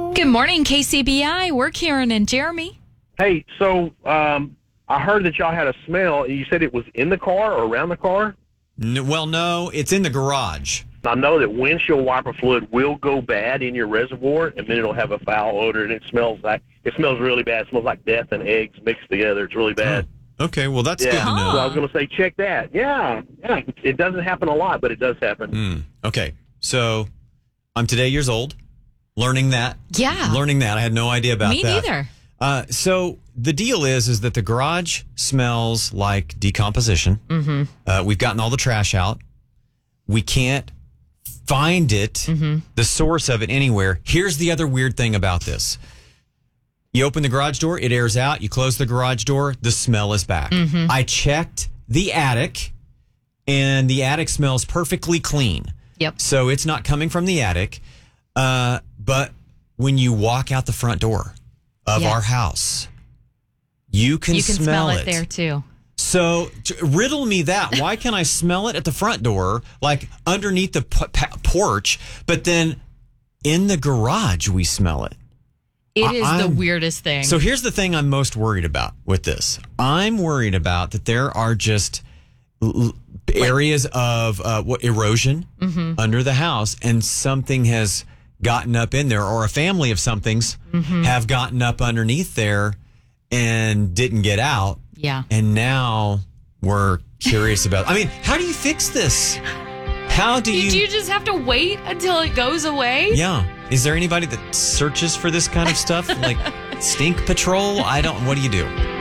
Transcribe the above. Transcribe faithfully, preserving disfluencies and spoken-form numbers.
Good morning, K C B I. We're Karen and Jeremy. Hey, so um, I heard that y'all had a smell. You said it was in the car or around the car? N- well, no, it's in the garage. I know that windshield wiper fluid will go bad in your reservoir, and then it'll have a foul odor, and it smells like it smells really bad. It smells like death and eggs mixed together. It's really bad. Oh, okay, well, that's yeah. good to know. So I was going to say, check that. Yeah, yeah. It doesn't happen a lot, but it does happen. Mm, okay, so I'm today years old. Learning that. Yeah. Learning that. I had no idea about Me that. neither. Uh, so the deal is, is that the garage smells like decomposition. Mm-hmm. Uh, we've gotten all the trash out. We can't find it, mm-hmm. the source of it anywhere. Here's the other weird thing about this. You open the garage door, it airs out. You close the garage door, the smell is back. Mm-hmm. I checked the attic, and the attic smells perfectly clean. Yep. So it's not coming from the attic. Uh, but when you walk out the front door of Yes. our house, you can, You can smell, smell it there, too. So t- riddle me that. Why can I smell it at the front door, like underneath the p- p- porch, but then in the garage we smell it? It is I- the I'm- weirdest thing. So here's the thing I'm most worried about with this. I'm worried about that there are just l- l- areas of uh, what erosion Mm-hmm. under the house, and something has gotten up in there, or a family of somethings Mm-hmm. have gotten up underneath there and didn't get out. Yeah. And now we're curious about, I mean, how do you fix this? How do you? Do you just have to wait until it goes away? Yeah. Is there anybody that searches for this kind of stuff? Like stink patrol? I don't, what do you do?